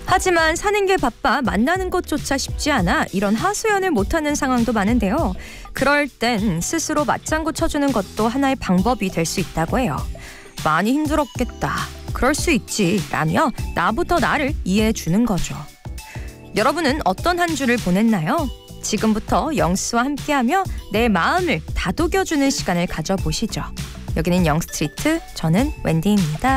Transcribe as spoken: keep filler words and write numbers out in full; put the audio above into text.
하지만 사는 게 바빠 만나는 것조차 쉽지 않아 이런 하소연을 못하는 상황도 많은데요. 그럴 땐 스스로 맞장구 쳐주는 것도 하나의 방법이 될 수 있다고 해요. 많이 힘들었겠다. 그럴 수 있지 라며 나부터 나를 이해해 주는 거죠. 여러분은 어떤 한 주를 보냈나요? 지금부터 영스와 함께하며 내 마음을 다독여주는 시간을 가져보시죠. 여기는 영스트리트, 저는 웬디입니다.